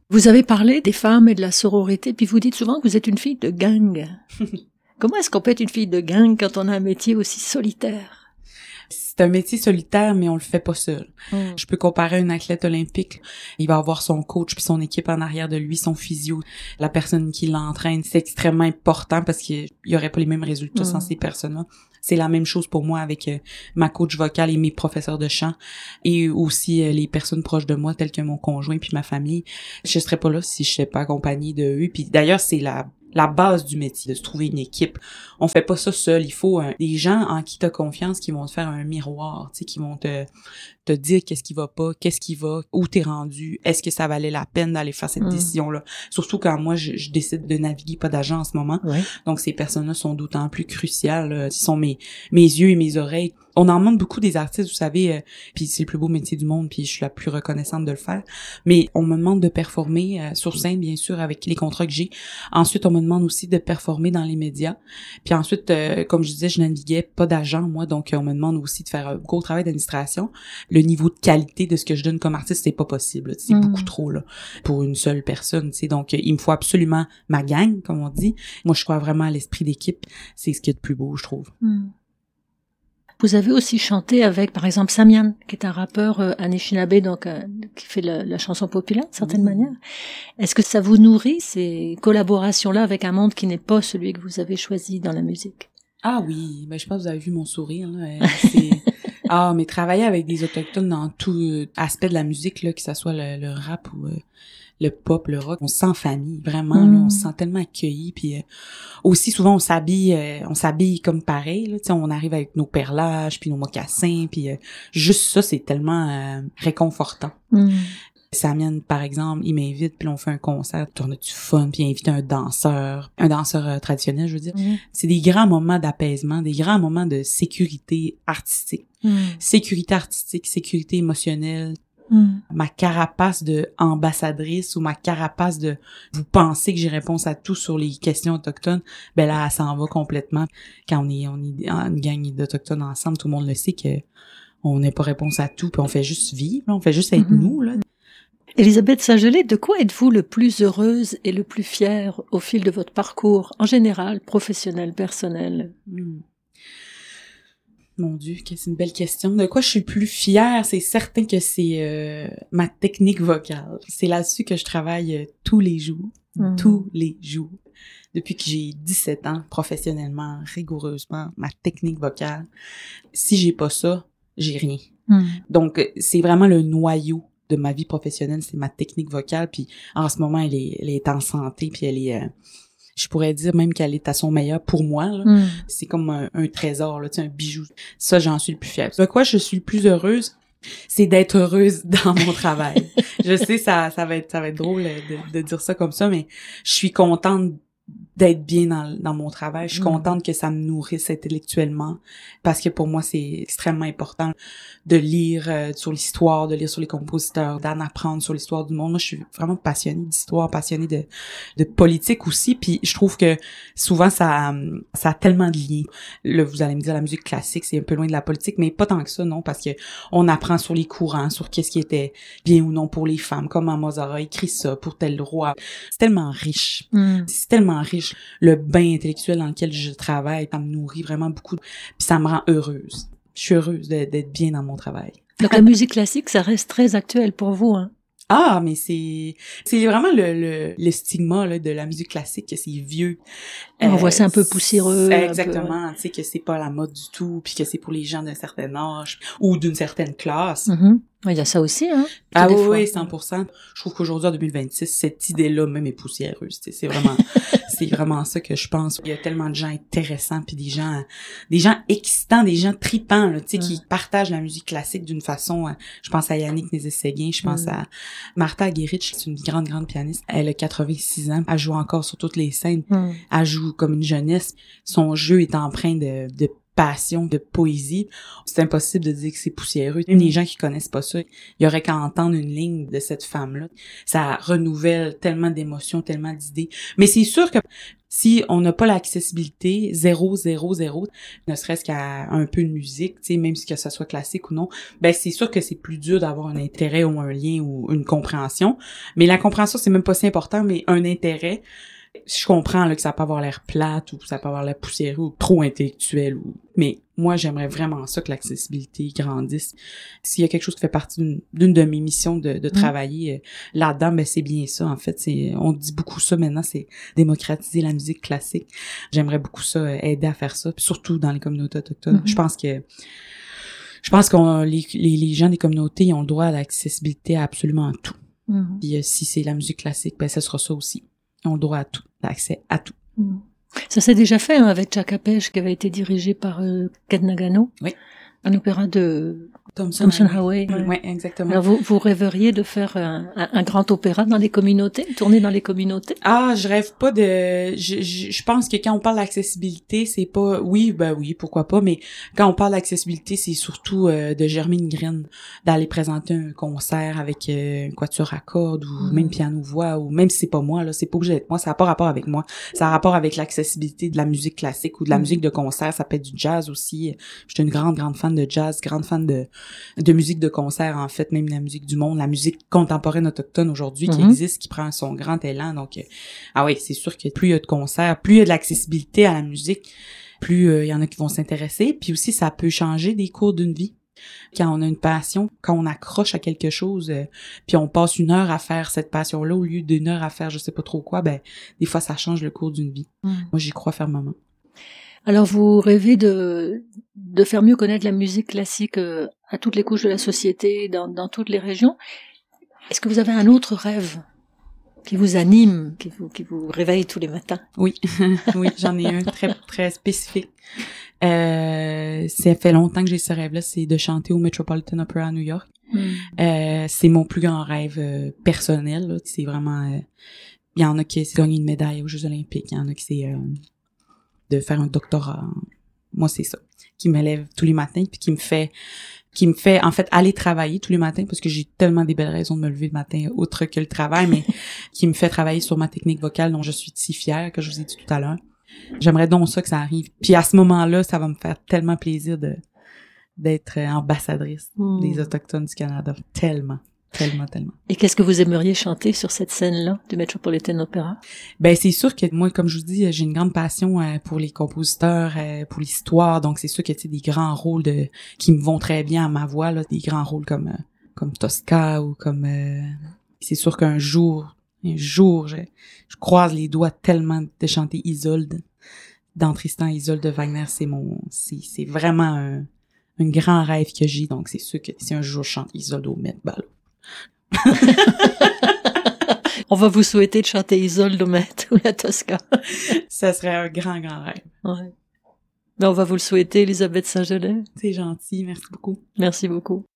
Vous avez parlé des femmes et de la sororité, puis vous dites souvent que vous êtes une fille de gang. Comment est-ce qu'on peut être une fille de gang quand on a un métier aussi solitaire? C'est un métier solitaire, mais on le fait pas seul. Je peux comparer un athlète olympique. Il va avoir son coach puis son équipe en arrière de lui, son physio, la personne qui l'entraîne. C'est extrêmement important parce qu'il y aurait pas les mêmes résultats sans ces personnes-là. C'est la même chose pour moi avec ma coach vocale et mes professeurs de chant et aussi les personnes proches de moi telles que mon conjoint puis ma famille. Je serais pas là si je n'étais pas accompagnée de eux. Puis d'ailleurs, c'est la base du métier, de se trouver une équipe. On fait pas ça seul. Il faut des gens en qui t'as confiance qui vont te faire un miroir, tu sais, qui vont te dire qu'est-ce qui va pas, qu'est-ce qui va, où t'es rendu, est-ce que ça valait la peine d'aller faire cette décision-là. Surtout quand moi, je décide de naviguer pas d'agent en ce moment. Ouais. Donc, ces personnes-là sont d'autant plus cruciales. Ils sont mes yeux et mes oreilles. On en demande beaucoup des artistes, vous savez, puis c'est le plus beau métier du monde, puis je suis la plus reconnaissante de le faire. Mais on me demande de performer sur scène, bien sûr, avec les contrats que j'ai. Ensuite, on me demande aussi de performer dans les médias. Puis ensuite, comme je disais, je naviguais pas d'agent, moi, donc on me demande aussi de faire un gros travail d'administration. Le niveau de qualité de ce que je donne comme artiste, c'est pas possible, là. C'est beaucoup trop là pour une seule personne, tu sais. Donc, il me faut absolument ma gang, comme on dit. Moi, je crois vraiment à l'esprit d'équipe. C'est ce qui est de plus beau, je trouve. Vous avez aussi chanté avec, par exemple, Samian, qui est un rappeur Anishinaabe, donc qui fait la chanson populaire, d'une certaine manière. Est-ce que ça vous nourrit, ces collaborations-là, avec un monde qui n'est pas celui que vous avez choisi dans la musique? Ah oui, ben je pense que vous avez vu mon sourire, là. Mais travailler avec des autochtones dans tout aspect de la musique, là, que ça soit le rap ou le pop, le rock, on se sent famille, vraiment, là, on se sent tellement accueilli, puis aussi souvent on s'habille comme pareil, là, tu sais, on arrive avec nos perlages, puis nos mocassins, puis juste ça, c'est tellement réconfortant. Samian, par exemple, il m'invite, puis là, on fait un concert, puis on a du fun, puis il invite un danseur traditionnel, je veux dire. C'est des grands moments d'apaisement, des grands moments de sécurité artistique. Sécurité artistique, sécurité émotionnelle. Ma carapace de ambassadrice ou ma carapace de vous pensez que j'ai réponse à tout sur les questions autochtones, ben là, elle s'en va complètement. Quand on est une gang d'Autochtones ensemble, tout le monde le sait que on n'a pas réponse à tout, puis on fait juste vivre, on fait juste être nous, là. Elisabeth Saint-Gelais, de quoi êtes-vous le plus heureuse et le plus fière au fil de votre parcours, en général, professionnel, personnel? Mon Dieu, c'est une belle question. De quoi je suis le plus fière? C'est certain que c'est ma technique vocale. C'est là-dessus que je travaille tous les jours. Tous les jours. Depuis que j'ai 17 ans, professionnellement, rigoureusement, ma technique vocale. Si j'ai pas ça, j'ai rien. Donc, c'est vraiment le noyau de ma vie professionnelle, c'est ma technique vocale. Puis en ce moment, elle est en santé, puis elle est... je pourrais dire même qu'elle est à son meilleur pour moi, là. C'est comme un trésor, là, tu sais, un bijou. Ça, j'en suis le plus fière. De quoi je suis le plus heureuse? C'est d'être heureuse dans mon travail. Je sais, ça va être drôle de dire ça comme ça, mais je suis contente d'être bien dans mon travail. Je suis contente que ça me nourrisse intellectuellement parce que pour moi, c'est extrêmement important de lire sur l'histoire, de lire sur les compositeurs, d'en apprendre sur l'histoire du monde. Moi, je suis vraiment passionnée d'histoire, passionnée de politique aussi, puis je trouve que souvent, ça a tellement de liens. Là, vous allez me dire, la musique classique, c'est un peu loin de la politique, mais pas tant que ça, non, parce que on apprend sur les courants, sur qu'est-ce qui était bien ou non pour les femmes, comment Mozart a écrit ça pour tel roi. C'est tellement riche. C'est tellement riche. Le bain intellectuel dans lequel je travaille, ça me nourrit vraiment beaucoup, puis ça me rend heureuse. Je suis heureuse d'être bien dans mon travail. Donc la musique classique, ça reste très actuel pour vous, hein? Ah, mais c'est vraiment le stigma là de la musique classique, que c'est vieux. On voit ça un peu poussiéreux. Exactement, tu sais, que c'est pas la mode du tout, puis que c'est pour les gens d'un certain âge ou d'une certaine classe. Il y a ça aussi, hein? Ah oui, 100%. Je trouve qu'aujourd'hui, en 2026, cette idée-là même est poussiéreuse. C'est vraiment ça que je pense. Il y a tellement de gens intéressants, puis des gens excitants, des gens tripants, là, tu sais, qui partagent la musique classique d'une façon. Je pense à Yannick Nézet-Séguin, je pense à Martha Argerich, c'est une grande pianiste. Elle a 86 ans, elle joue encore sur toutes les scènes. Elle joue comme une jeunesse. Son jeu est empreint de passion de poésie. C'est impossible de dire que c'est poussiéreux. Même les gens qui connaissent pas ça, il y aurait qu'à entendre une ligne de cette femme-là. Ça renouvelle tellement d'émotions, tellement d'idées. Mais c'est sûr que si on n'a pas l'accessibilité, 0, ne serait-ce qu'à un peu de musique, tu sais, même si que ça soit classique ou non, ben c'est sûr que c'est plus dur d'avoir un intérêt ou un lien ou une compréhension. Mais la compréhension, c'est même pas si important, mais un intérêt, je comprends là, que ça peut avoir l'air plate ou ça peut avoir l'air poussiéreux ou trop intellectuel. Mais moi, j'aimerais vraiment ça que l'accessibilité grandisse. S'il y a quelque chose qui fait partie d'une de mes missions de travailler là-dedans, ben c'est bien ça. En fait, on dit beaucoup ça maintenant, c'est démocratiser la musique classique. J'aimerais beaucoup ça, aider à faire ça, puis surtout dans les communautés autochtones. Je pense que les gens des communautés, ils ont le droit à l'accessibilité à absolument tout. Puis si c'est la musique classique, ben ça sera ça aussi. Ils ont le droit à tout, l'accès à tout. Ça s'est déjà fait avec Tchakapèche, qui avait été dirigé par Ken Nagano. Oui. Un opéra de Thompson Howey. Oui, exactement. Alors vous rêveriez de faire un grand opéra dans les communautés, tourner dans les communautés? Ah, je rêve pas de... Je pense que quand on parle d'accessibilité, c'est pas... Oui, pourquoi pas, mais quand on parle d'accessibilité, c'est surtout de germer une graine, d'aller présenter un concert avec un quatuor à cordes ou même piano-voix, ou même si c'est pas moi, là, c'est pas obligé d'être moi, ça n'a pas rapport avec moi. Ça a rapport avec l'accessibilité de la musique classique ou de la musique de concert, ça peut être du jazz aussi. Je suis une grande fan de jazz, grande fan de musique de concert, en fait, même la musique du monde, la musique contemporaine autochtone aujourd'hui qui existe, qui prend son grand élan. Donc, c'est sûr que plus il y a de concerts, plus il y a de l'accessibilité à la musique, plus il y en a qui vont s'intéresser. Puis aussi, ça peut changer des cours d'une vie. Quand on a une passion, quand on accroche à quelque chose, puis on passe 1 heure à faire cette passion-là au lieu d'1 heure à faire je sais pas trop quoi, ben des fois, ça change le cours d'une vie. Moi, j'y crois fermement. Alors, vous rêvez de faire mieux connaître la musique classique à toutes les couches de la société, dans toutes les régions. Est-ce que vous avez un autre rêve qui vous anime, qui vous réveille tous les matins? Oui, oui, j'en ai un très, très spécifique. Ça fait longtemps que j'ai ce rêve-là, c'est de chanter au Metropolitan Opera à New York. C'est mon plus grand rêve personnel, là. C'est vraiment... il y en a qui gagnent une médaille aux Jeux olympiques, il y en a qui c'est... de faire un doctorat. Moi, c'est ça. Qui me lève tous les matins puis qui me fait en fait aller travailler tous les matins parce que j'ai tellement des belles raisons de me lever le matin outre que le travail, mais qui me fait travailler sur ma technique vocale dont je suis si fière que je vous ai dit tout à l'heure. J'aimerais donc ça que ça arrive. Puis à ce moment-là, ça va me faire tellement plaisir d'être ambassadrice des Autochtones du Canada. Tellement. Et qu'est-ce que vous aimeriez chanter sur cette scène-là du Metropolitan Opera? Ben c'est sûr que moi, comme je vous dis, j'ai une grande passion pour les compositeurs, pour l'histoire. Donc c'est sûr que des grands rôles qui me vont très bien à ma voix, là, des grands rôles comme Tosca ou comme. C'est sûr qu'un jour, je croise les doigts tellement de chanter Isolde dans Tristan et Isolde de Wagner. C'est vraiment un grand rêve que j'ai. Donc c'est sûr que si un jour je chante Isolde au Met Ballot. On va vous souhaiter de chanter Isolde au Met ou la Tosca. Ça serait un grand rêve. Ouais. Ben, on va vous le souhaiter, Elisabeth Saint-Gelais. C'est gentil, merci beaucoup. Merci beaucoup.